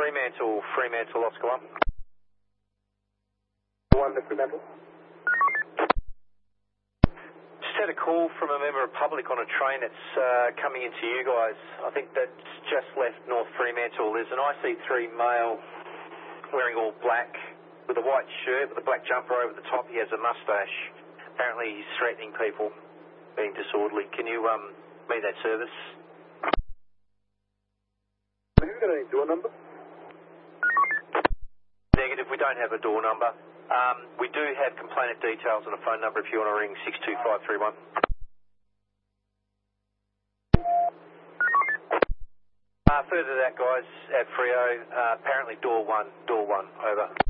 Fremantle, Oscar 1. 1 to Fremantle. Just had a call from a member of public on a train that's coming into you guys. I think that's just left North Fremantle. There's an IC3 male wearing all black with a white shirt with a black jumper over the top. He has a moustache. Apparently he's threatening people, being disorderly. Can you meet that service? Have you got any door number? Negative, we don't have a door number. We do have complainant details and a phone number if you want to ring 62531. Further to that, guys, at Freo, apparently door one, over.